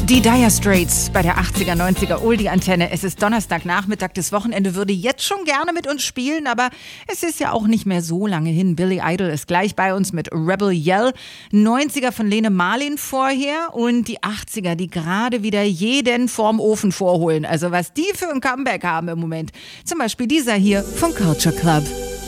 Die Dire Straits bei der 80er, 90er Oldie-Antenne. Es ist Donnerstagnachmittag, das Wochenende würde jetzt schon gerne mit uns spielen, aber es ist ja auch nicht mehr so lange hin. Billy Idol ist gleich bei uns mit Rebel Yell. 90er von Lene Marlin vorher und die 80er, die gerade wieder jeden vorm Ofen vorholen. Also was die für ein Comeback haben im Moment. Zum Beispiel dieser hier von Culture Club.